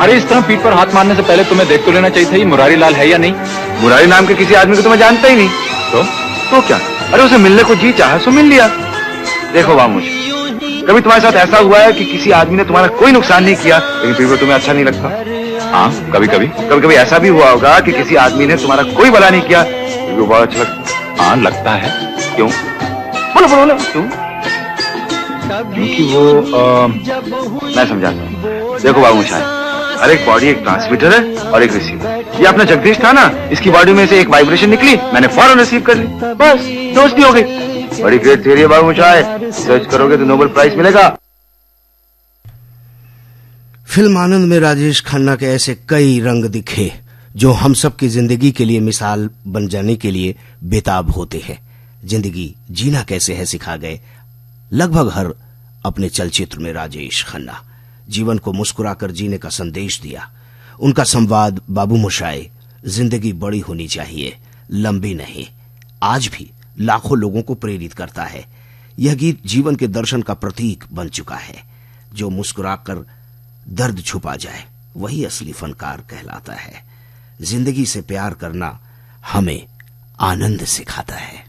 अरे इस तरह पीठ पर हाथ मारने से पहले तुम्हें देख तो लेना चाहिए था ये मुरारी लाल है या नहीं। मुरारी नाम के किसी आदमी को तो मैं जानता ही नहीं। तो क्या? अरे उसे मिलने को जी चाहा सो मिल लिया। देखो वामुश, कभी तुम्हारे साथ ऐसा हुआ है कि किसी आदमी ने तुम्हारा कोई नुकसान नहीं किया लेकिन फिर भी तुम्हें अच्छा नहीं लगता? हाँ, कभी कभी ऐसा भी हुआ होगा कि किसी आदमी ने तुम्हारा कोई भला नहीं किया फिर भी बहुत अच्छा लगता। हाँ लगता है। क्यों? बोलो ना क्यों? क्योंकि वो मैं समझाता हूँ। देखो वामुश, हर एक बॉडी एक ट्रांसमीटर है और एक रिसीवर। ये अपना जगदीश था ना, इसकी बॉडी में से एक वाइब्रेशन निकली, मैंने फौरन रिसीव कर ली, बस दोस्ती हो गई। बड़ी ग्रेट थियरी है वामुश, सर्च करोगे तो नोबेल प्राइज मिलेगा। फिल्म आनंद में राजेश खन्ना के ऐसे कई रंग दिखे जो हम सब की जिंदगी के लिए मिसाल बन जाने के लिए बेताब होते हैं। जिंदगी जीना कैसे है सिखा गए लगभग हर अपने चलचित्र में राजेश खन्ना। जीवन को मुस्कुराकर जीने का संदेश दिया। उनका संवाद बाबू मोशाय, जिंदगी बड़ी होनी चाहिए, लंबी नहीं, आज भी लाखों लोगों को प्रेरित करता है। यह गीत जीवन के दर्शन का प्रतीक बन चुका है। जो मुस्कुराकर दर्द छुपा जाए वही असली फनकार कहलाता है। जिंदगी से प्यार करना हमें आनंद सिखाता है।